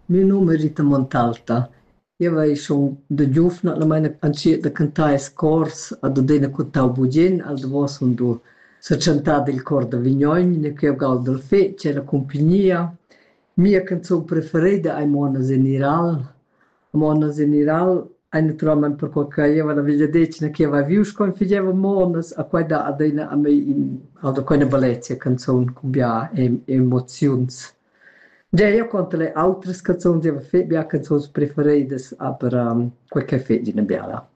Mio nome è Rita Montalta. Io avevo schon da giovane la meine anciet da cantare scors ad udena cantau bugen al davo son du sa cantata il cor da Vignogn ne che ho gal del fe c'è la compagnia. Mia canzone preferita è Mona General. Mona General è naturalmente per quel che io la veglia decina che aveva viu con figeva monas a quai da adena a me in da quella bellezza canzone con bia emozions. Già, io conto le altre canzoni che avevo fatto, mie canzoni preferite, però quel che ho fatto non è bella.